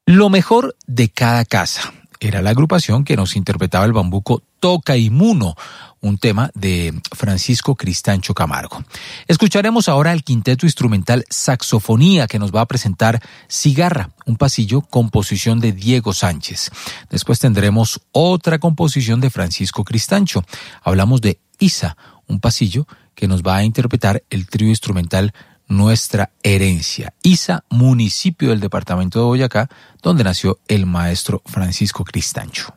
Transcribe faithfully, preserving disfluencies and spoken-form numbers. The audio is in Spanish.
Lo mejor de cada casa era la agrupación que nos interpretaba el bambuco Toca y Muno, un tema de Francisco Cristancho Camargo. Escucharemos ahora el quinteto instrumental Saxofonía, que nos va a presentar Cigarra, un pasillo, composición de Diego Sánchez. Después tendremos otra composición de Francisco Cristancho. Hablamos de Isa, un pasillo que nos va a interpretar el trío instrumental Nuestra Herencia. Isa, municipio del departamento de Boyacá, donde nació el maestro Francisco Cristancho.